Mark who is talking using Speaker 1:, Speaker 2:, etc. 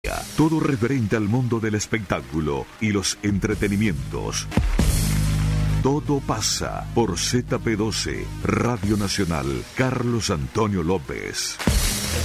Speaker 1: Todo referente al mundo del espectáculo y los entretenimientos. Todo pasa por ZP12, Radio Nacional, Carlos Antonio López.